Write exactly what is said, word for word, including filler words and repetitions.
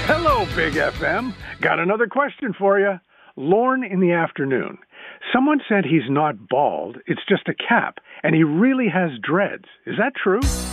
Hello, Big F M. Got another question for you. Lorne in the afternoon. Someone said he's not bald, it's just a cap, and he really has dreads. Is that true?